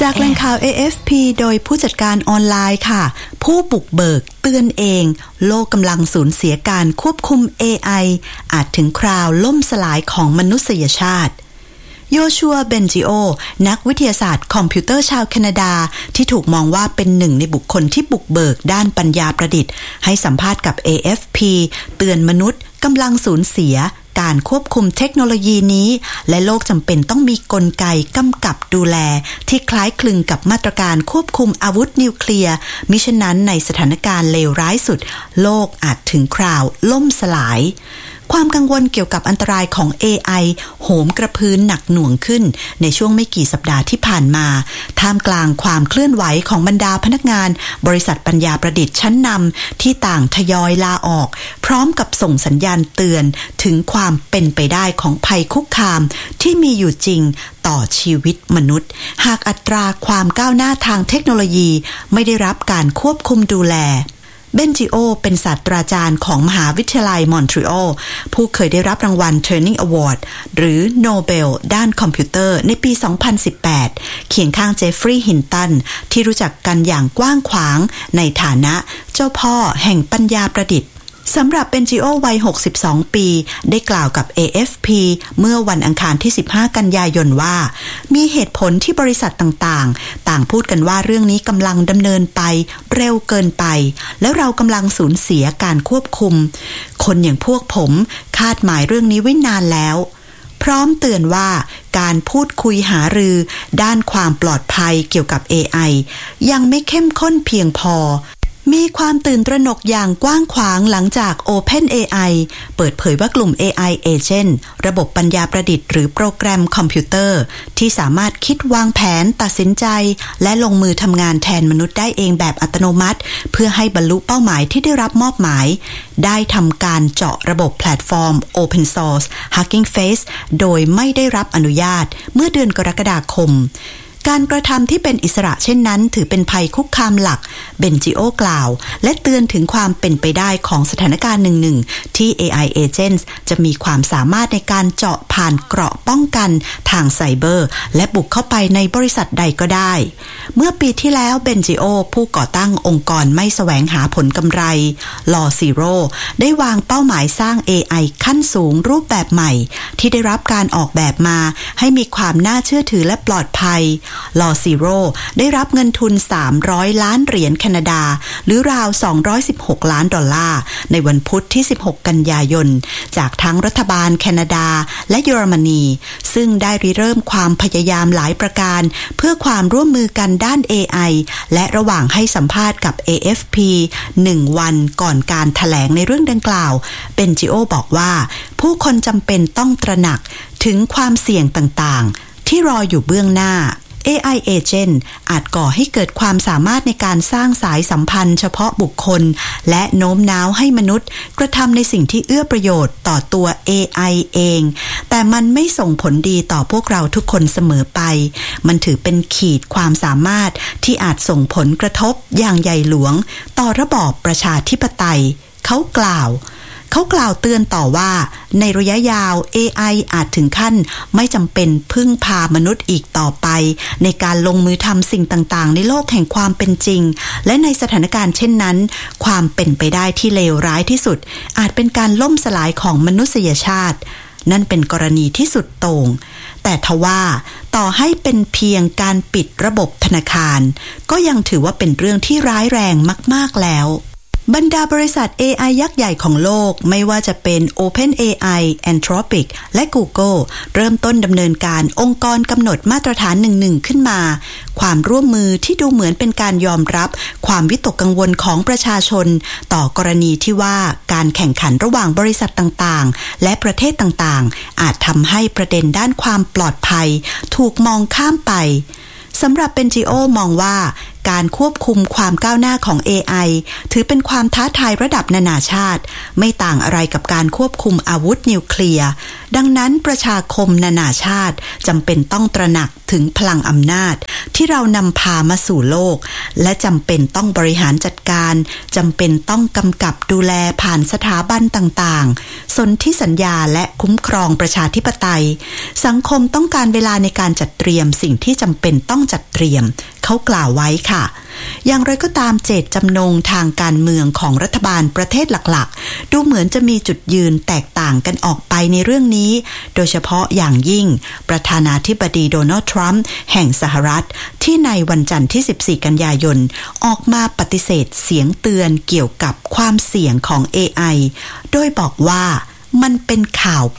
จากแหล่งข่าว AFP โดยผู้จัดการออนไลน์ค่ะผู้บุกเบิกเตือนเองโลกกำลังสูญเสียการควบคุม AI อาจถึงคราวล่มสลายของมนุษยชาติโยชัว เบนจิโอนักวิทยาศาสตร์คอมพิวเตอร์ชาวแคนาดาที่ถูกมองว่าเป็นหนึ่งในบุคคลที่บุกเบิกด้านปัญญาประดิษฐ์ให้สัมภาษณ์กับ AFP เตือนมนุษย์กำลังสูญเสียการควบคุมเทคโนโลยีนี้และโลกจำเป็นต้องมีกลไกกำกับดูแลที่คล้ายคลึงกับมาตรการควบคุมอาวุธนิวเคลียร์มิฉะนั้นในสถานการณ์เลวร้ายสุดโลกอาจถึงคราวล่มสลายความกังวลเกี่ยวกับอันตรายของ AI โหมกระพืนหนักหน่วงขึ้นในช่วงไม่กี่สัปดาห์ที่ผ่านมาท่ามกลางความเคลื่อนไหวของบรรดาพนักงานบริษัทปัญญาประดิษฐ์ชั้นนำที่ต่างทยอยลาออกพร้อมกับส่งสัญญาณเตือนถึงความเป็นไปได้ของภัยคุกคามที่มีอยู่จริงต่อชีวิตมนุษย์หากอัตราความก้าวหน้าทางเทคโนโลยีไม่ได้รับการควบคุมดูแลเบนจิโอเป็นศาสตราจารย์ของมหาวิทยาลัยมอนทรีออลผู้เคยได้รับรางวัล Turing Award หรือโนเบลด้านคอมพิวเตอร์ในปี 2018 เคียงข้างเจฟฟรีย์ ฮินตันที่รู้จักกันอย่างกว้างขวางในฐานะเจ้าพ่อแห่งปัญญาประดิษฐ์สำหรับเบนจิโอวัย62ปีได้กล่าวกับ AFP เมื่อวันอังคารที่15กันยายนว่ามีเหตุผลที่บริษัทต่างพูดกันว่าเรื่องนี้กำลังดำเนินไปเร็วเกินไปแล้วเรากำลังสูญเสียการควบคุมคนอย่างพวกผมคาดหมายเรื่องนี้ไว้นานแล้วพร้อมเตือนว่าการพูดคุยหารือด้านความปลอดภัยเกี่ยวกับ AI ยังไม่เข้มข้นเพียงพอมีความตื่นตระหนกอย่างกว้างขวางหลังจาก OpenAI เปิดเผยว่ากลุ่ม AI Agent ระบบปัญญาประดิษฐ์หรือโปรแกรมคอมพิวเตอร์ที่สามารถคิดวางแผนตัดสินใจและลงมือทำงานแทนมนุษย์ได้เองแบบอัตโนมัติเพื่อให้บรรลุเป้าหมายที่ได้รับมอบหมายได้ทำการเจาะระบบแพลตฟอร์ม Open Source Hugging Face โดยไม่ได้รับอนุญาตเมื่อเดือนกรกฎาคมการกระทำที่เป็นอิสระเช่นนั้นถือเป็นภัยคุกคามหลักเบนจิโอกล่าวและเตือนถึงความเป็นไปได้ของสถานการณ์หนึ่งที่ AI Agents จะมีความสามารถในการเจาะผ่านเกราะป้องกันทางไซเบอร์และบุกเข้าไปในบริษัทใดก็ได้เมื่อปีที่แล้วเบนจิโอผู้ก่อตั้งองค์กรไม่แสวงหาผลกำไร Law Zero ได้วางเป้าหมายสร้าง AI ขั้นสูงรูปแบบใหม่ที่ได้รับการออกแบบมาให้มีความน่าเชื่อถือและปลอดภัยLaw Zero ได้รับเงินทุน300 ล้านเหรียญแคนาดาหรือราว216 ล้านดอลลาร์ในวันพุธที่16กันยายนจากทั้งรัฐบาลแคนาดาและเยอรมนีซึ่งได้ริเริ่มความพยายามหลายประการเพื่อความร่วมมือกันด้าน AI และระหว่างให้สัมภาษณ์กับ AFP 1 วันก่อนการแถลงในเรื่องดังกล่าวเบนจิโอบอกว่าผู้คนจำเป็นต้องตระหนักถึงความเสี่ยงต่างๆที่รออยู่เบื้องหน้าAI Agent อาจก่อให้เกิดความสามารถในการสร้างสายสัมพันธ์เฉพาะบุคคลและโน้มน้าวให้มนุษย์กระทำในสิ่งที่เอื้อประโยชน์ต่อตัว AI เองแต่มันไม่ส่งผลดีต่อพวกเราทุกคนเสมอไปมันถือเป็นขีดความสามารถที่อาจส่งผลกระทบอย่างใหญ่หลวงต่อระบอบประชาธิปไตยเขากล่าวเตือนต่อว่าในระยะยาว AI อาจถึงขั้นไม่จำเป็นพึ่งพามนุษย์อีกต่อไปในการลงมือทำสิ่งต่างๆในโลกแห่งความเป็นจริงและในสถานการณ์เช่นนั้นความเป็นไปได้ที่เลวร้ายที่สุดอาจเป็นการล่มสลายของมนุษยชาตินั่นเป็นกรณีที่สุดโต่งแต่ทว่าต่อให้เป็นเพียงการปิดระบบธนาคารก็ยังถือว่าเป็นเรื่องที่ร้ายแรงมากๆแล้วบรรดาบริษัท AI ยักษ์ใหญ่ของโลกไม่ว่าจะเป็น OpenAI, Anthropic และ Google เริ่มต้นดำเนินการองค์กรกำหนดมาตรฐาน11ขึ้นมาความร่วมมือที่ดูเหมือนเป็นการยอมรับความวิตกกังวลของประชาชนต่อกรณีที่ว่าการแข่งขันระหว่างบริษัทต่างๆและประเทศต่างๆอาจทำให้ประเด็นด้านความปลอดภัยถูกมองข้ามไปสำหรับเบนจิโอมองว่าการควบคุมความก้าวหน้าของ AI ถือเป็นความท้าทายระดับนานาชาติไม่ต่างอะไรกับการควบคุมอาวุธนิวเคลียร์ดังนั้นประชาคมนานาชาติจำเป็นต้องตระหนักถึงพลังอำนาจที่เรานำพามาสู่โลกและจำเป็นต้องบริหารจัดการจำเป็นต้องกำกับดูแลผ่านสถาบันต่างๆสนธิสัญญาและคุ้มครองประชาธิปไตยสังคมต้องการเวลาในการจัดเตรียมสิ่งที่จำเป็นต้องจัดเตรียมเขากล่าวไว้ค่ะอย่างไรก็ตามเจตจำนงทางการเมืองของรัฐบาลประเทศหลักๆดูเหมือนจะมีจุดยืนแตกต่างกันออกไปในเรื่องนี้โดยเฉพาะอย่างยิ่งประธานาธิบดีโดนัลด์ทรัมป์แห่งสหรัฐที่ในวันจันทร์ที่14กันยายนออกมาปฏิเสธเสียงเตือนเกี่ยวกับความเสี่ยงของ AI โดยบอกว่ามันเป็นข่าว